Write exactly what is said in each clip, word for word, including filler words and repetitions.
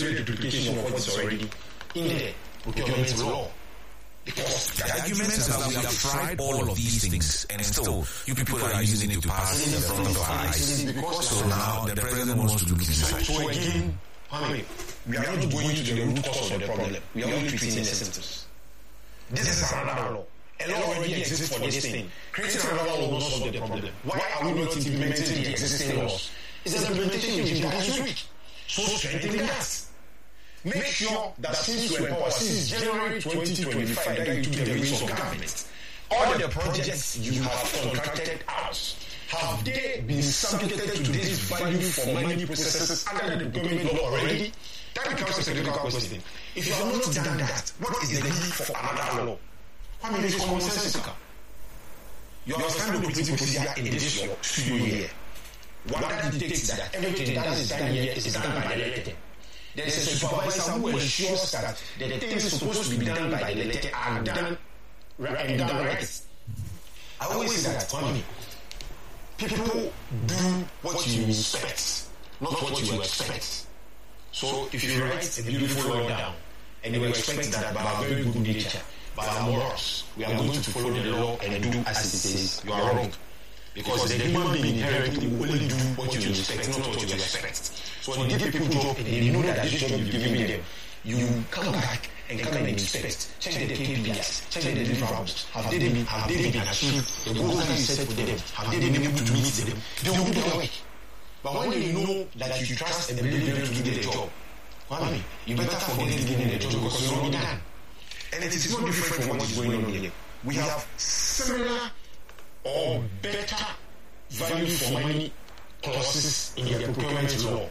unnecessary duplication of what's already in the procurement law. Because the argument is that we have tried all of these things and still you people are using it to pass in front of our eyes. So now the president wants to look inside. So again, I mean, we are not going to the root cause of the problem. We are only treating the symptoms. This is another law. A law already exists for this thing. Creating another law will not solve the problem. Why are we not implementing the existing laws? It's the implementation regime that is weak. So strengthen that. Make sure that since you empower, since January twenty twenty-five, that you took the reins of government, all the projects you have contracted out, have they been subjected to this value for money processes under the procurement law already? That becomes a critical question. If you have not done that, what is the need for another law? I mean, it's commonsensical. You understand the operating procedure in this law, studio here. What that dictates that everything that is done here is done by the letter. There is a supervisor who ensures that the things supposed to be done by the letter are done and done right. I always say that, Kwame, people do what you expect, not what you expect. So if you write a beautiful law down and you expect that by our very good nature, by our morals, we are going to follow the law and do as it says, you are wrong. Because the human being inherently will only do what you expect, not what you expect. So when you give people job and you know that this job you're giving them, you come back and come and inspect, check the K P Is, check the deliverables. Have they been, have they been achieved? The goals that you set for them, have they been able to meet them? They will do their work. But when they know that you trust and believe them to do the job, Kwame, you better forget giving the job because it's already done. And it is not different from what is going on here. We have similar or better value for money clauses in their procurement law.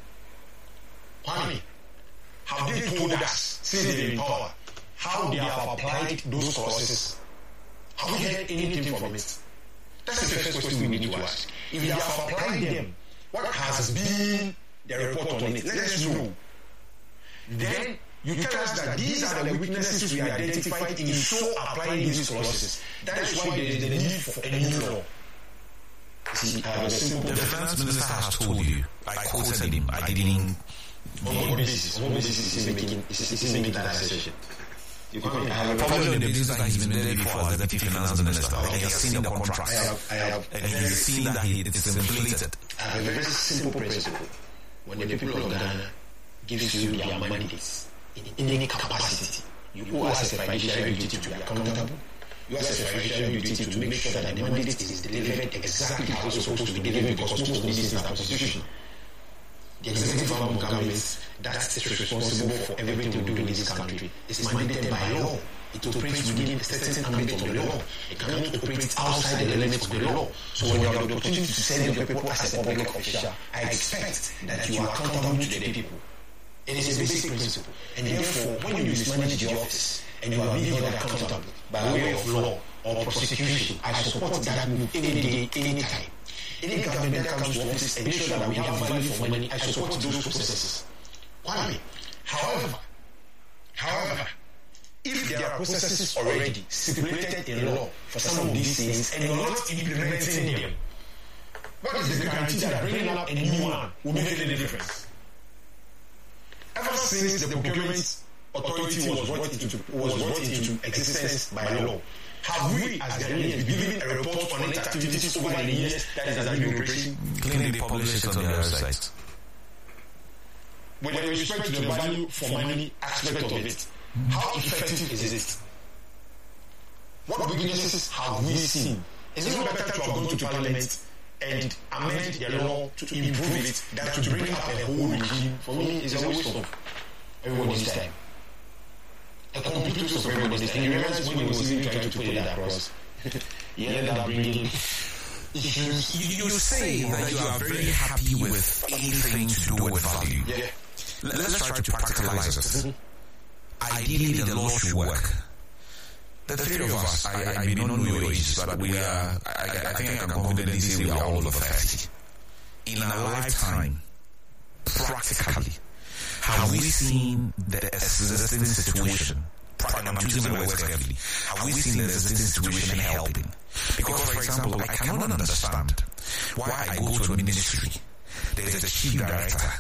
Kwame, have they told us, since they're in power, how they have applied those clauses? Have we heard anything from it? That's the first question we need to ask. If they have applied them, what has been the report on it? Let us know. Then you tell us that these are the weaknesses we identified in so applying these clauses. That is why there is the need for a new law. See, I have a simple the finance minister has told you. I quoted him. I didn't. On what basis? On what basis is he making, is he making that assertion? You can't have a problem with the basis that he's been there before as deputy finance minister. And he has seen the contracts. I have, I have, and he has seen that he, it is inflated. I have a very simple principle. When the people of Ghana gives you their mandates, in any capacity, you owe us a fiduciary duty to be accountable. You have a fiduciary duty to make sure that the mandate is delivered exactly how it's supposed to be delivered because most of these things are constitutional. The executive arm of government that is responsible for everything we do in this country is mandated by law. It operates within a certain ambit of the law. It cannot operate outside the limits of the law. So when you have the opportunity to send your people as a public official, I expect that you are accountable to the people. It is a basic principle. And therefore, when you mismanage the office and you are being held accountable by way of law or prosecution, I support that move any day, any time. Any government that comes to office and make sure that we have value for money, I support those processes. Why? However, however, if there are processes already stipulated in law for some of these things and you're not implementing them, what is the guarantee that bringing up a new one will make any difference? Ever since the procurement authority was brought into, was brought into existence by law, have we as Ghanaians been given a report on its activities over the years that it has been in operation? Clearly they publish it on their website. With respect to the value for money aspect of it, how effective is it? What weaknesses have we seen? Is it not better to have gone to Parliament and amend the law to improve it than to bring up a whole regime? For me, it's a waste of everybody's time. A complete waste of everybody's time. And you realize when you was even trying to put it across, you end up bringing issues. You, you say that you are very happy with anything to do with value. Yeah. Let's try to practicalize it. Ideally, the law should work. The three of us, I, I may not know your ages, but we are, I, I think I can confidently say we are all over thirty. In our lifetime, practically, have we seen the existing situation, and I'm choosing my words carefully, have we seen the existing situation helping? Because, for example, I cannot understand why I go to a ministry, there is a chief director,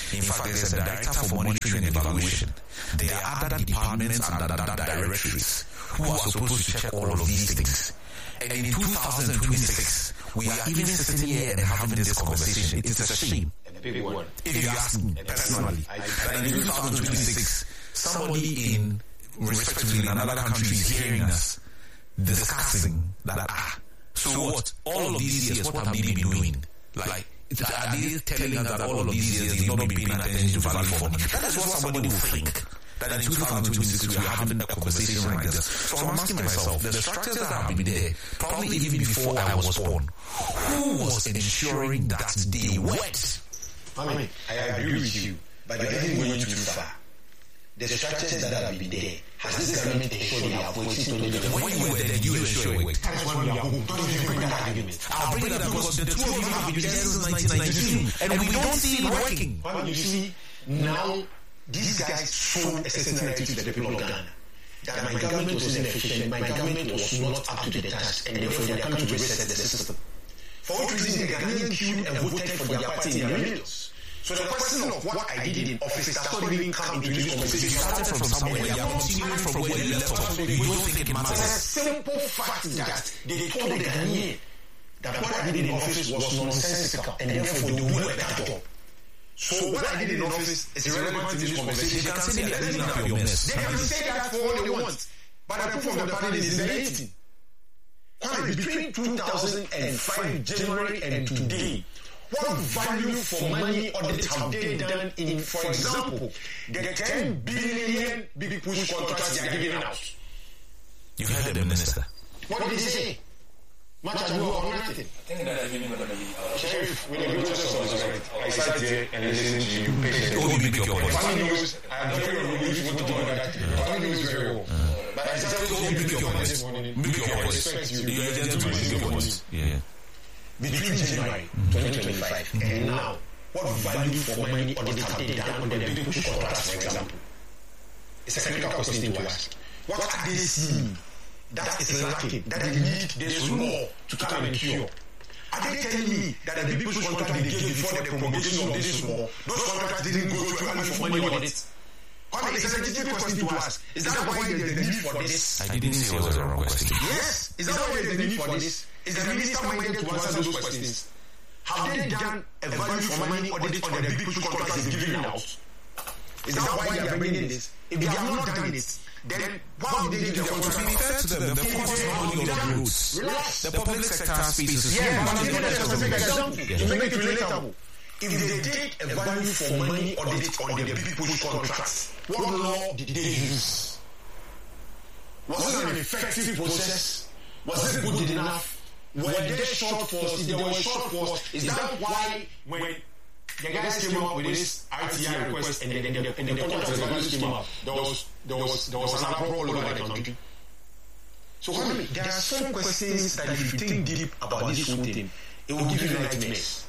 In fact, there's a director for monitoring and evaluation. There are other departments and other directories who are supposed to check all of these things. And in two thousand twenty-six, we are even sitting here and having this conversation. It is a shame. If you ask me personally, that in two thousand twenty-six, somebody in, respectively, in another country is hearing us discussing that, ah, so what? All of these years, what have they been doing? Like, are they telling us that all of these years they've not been paying attention to value for money? That is what somebody will think. That in two thousand twenty-six we are having a conversation like this. So I'm asking myself, the structures that have been there, probably even before I was born, who was ensuring that they worked? I mean, I agree with you, but you're getting going too far. The structures that have been there, has this government ensured they are working? When you were there, you ensure it worked. That's why we are home. Don't even bring that argument. I'll bring it up because the two of you have been there since nineteen ninety-two, and we don't see it working. Well, you see, now, these guys sold a certain narrative to the people of Ghana. That my government was inefficient, my government was not up to the task, and therefore they are coming to reset the system. For what reason, the Ghanaian queued and voted for their party in their millions. So the question of what I did in office does not even come into this conversation. You started from somewhere, you are continuing from where you left off. You don't think it matters. It's a simple fact that they told the Ghanaian that what I did in office was nonsensical, and therefore they will do a better job. So what I did in office is irrelevant to this conversation. They can say they are cleaning up your mess. They can say that for all they want. But the proof of the pudding is in the eating. Between two thousand five, January, and today, what value for money audit have they done in, for example, the ten billion big push contracts they are giving out? You heard the minister. What did he say? Much ado or nothing. I think that even going to be uh, Sheriff, when you go to the I sat here and listened to you patiently. Oh, you make your point. Family knows I am very well if you want to talk about that. Family knows very well. But I started to make your point. Make your point. Respect you. You are gentleman. Make your point. Yeah. Between January twenty twenty-five and now, what value for money audit have they done on the big push contracts, for example? It's a technical question to ask. What are they seeing that is lacking, that they need this law to come and cure? Are they telling me that the big push contract they gave before the promulgation of this law, those contracts didn't go through value for money audit? I mean, it's a legitimate question to ask. Is that why there's the need for this? I didn't say it was a wrong question. Yes. Is that why there's the need for this? Is the minister minded to answer those questions? Have they done a value for money audit on the big push contracts they're giving out? Is that why they are bringing this? If they have not done it, then why would they give the contract? To be fair to them, the focus is not on the roots. Relax. The public sector space. Yeah, but I'm giving a specific example to make it relatable. If they did a value for money audit on the big push contracts, what law did they use? Was it an effective process? Was it good enough? Were there shortfalls? If there were shortfalls, is that why when the guys came up with this R T I request and then the, and the, the contract evaluation came up, there was there was there was an uproar all over the country? So I mean, there are some questions that if you think deep about this whole thing, it will give you nightmares.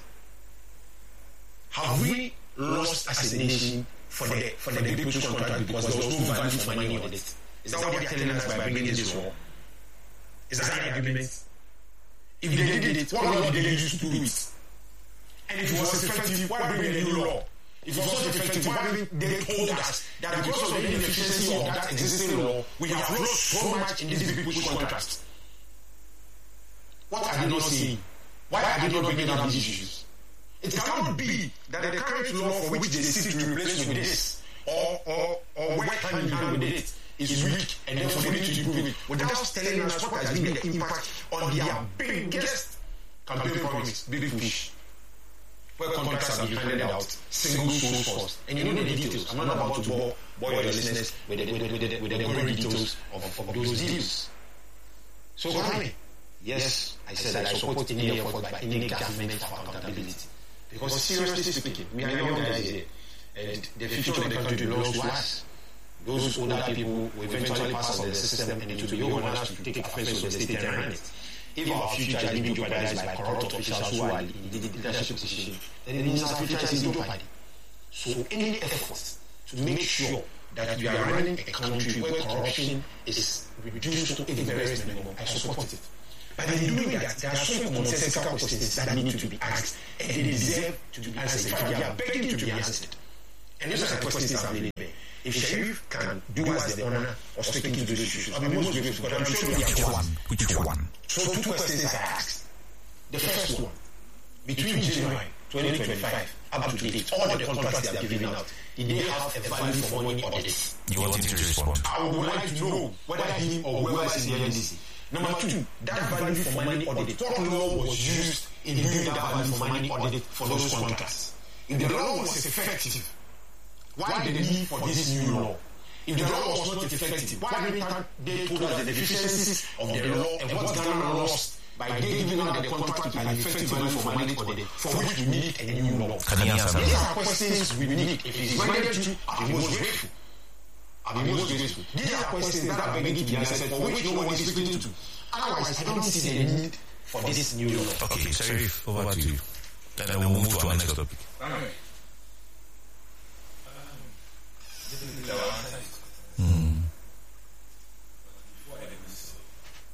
Have we lost as a nation for the for the big push contract because there was no value for money on it? Is that what they are telling us by bringing this law? Is that the argument? If they did it, what law did they use to do it? And if it was effective, why bring a new law? If it was not effective, why didn't they told us that because of the inefficiency of that existing law, we have lost so much in this big push contract? What are they not saying? Why are they not bringing up these issues? It cannot be that the current law for which they seek to replace with this, or, or, or work hand in hand with it, is weak and therefore they need to improve it, without telling us what has been the impact on their biggest campaign promise, big push, where contracts have been handed out, single source force. And you know the details. I'm not about to bore, bore your listeners with the, with the, with the, with the gory details of, of those deals. So, Kwame, yes, I said I support any effort by any government for accountability. Because seriously speaking, we are young guys here, and the future of the country belongs to us. Those older people will eventually pass on the system, and it will be over us to take offense of the state and run it. If our future is being jeopardized by corrupt officials who are in the leadership position, then it means our future is in jeopardy. So any effort to make sure that we are running a country where corruption is reduced to a very minimum, I support it. But in doing that, there are some commonsensical questions that need to be asked, and they deserve to be answered. They are begging to be answered. And those are the questions I'm leaving there. If Sheriff can do us the honor of speaking to those issues, I'll be most grateful because I'm sure we Which have one? Which one? So two questions I asked. The first one, between January twenty twenty-five up to date, all the contracts they are giving out, did they have a value for money audit? You want him to respond? I would like to know whether him or whoever is in the N D C. Number two, that value for money audit, what law was used in doing that value for money audit for those contracts? If the law was effective, why the need for this new law? If the law was not effective, why didn't they told us the deficiencies of the law and what Ghana lost by giving out the contract an effective value for money audit, for which we need a new law? Can you answer These that? are questions we need. If it is rendered to, I'll be most grateful. I'll be most grateful. These are questions that are begging to be answered, for which no one is speaking to. Otherwise, I don't see the need for this new law. Okay, Sheriff, over to you. Then we'll move to our next topic. Alright.